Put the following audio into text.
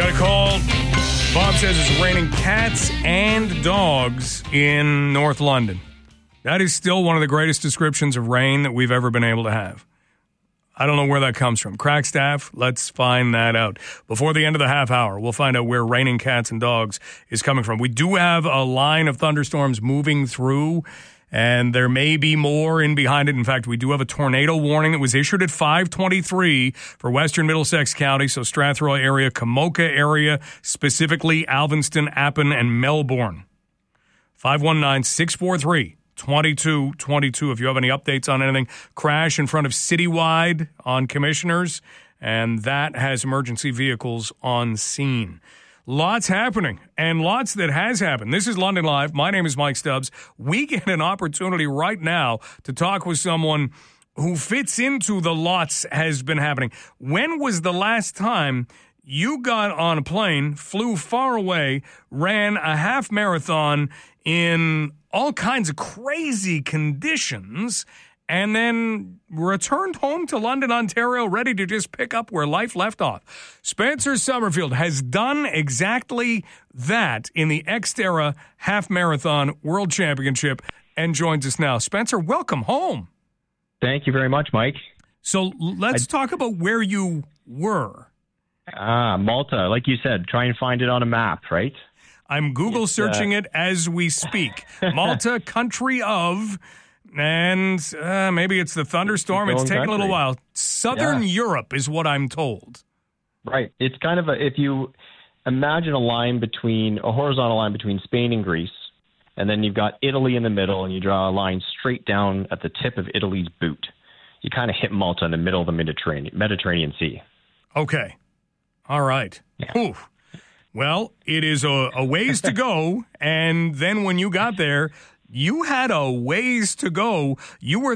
Got a call. Bob says it's raining cats and dogs in North London. That is still one of the greatest descriptions of rain that we've ever been able to have. I don't know where that comes from. Crack staff, let's find that out. Before the end of the half hour, we'll find out where raining cats and dogs is coming from. We do have a line of thunderstorms moving through, and there may be more in behind it. In fact, we do have a tornado warning that was issued at 5:23 for western Middlesex County, so Strathroy area, Kamoka area, specifically Alvinston, Appin, and Melbourne. 519-643-2222. If you have any updates on anything, crash in front of Citywide on Commissioners, and that has emergency vehicles on scene. Lots happening, and lots that has happened. This is London Live. My name is Mike Stubbs. We get an opportunity right now to talk with someone who fits into the lots has been happening. When was the last time you got on a plane, flew far away, ran a half marathon in all kinds of crazy conditions, and then returned home to London, Ontario, ready to just pick up where life left off? Spencer Summerfield has done exactly that in the Xterra Half Marathon World Championship and joins us now. Spencer, welcome home. Thank you very much, Mike. So let's talk about where you were. Malta, like you said, try and find it on a map, right? I'm Google searching it as we speak. Malta, country of, and maybe it's the thunderstorm. It's taken a little while. Southern Europe is what I'm told. Right. It's kind of if you imagine a horizontal line between Spain and Greece, and then you've got Italy in the middle, and you draw a line straight down at the tip of Italy's boot. You kind of hit Malta in the middle of the Mediterranean Sea. Okay. All right. Yeah. Well, it is a ways to go, and then when you got there, you had a ways to go. You were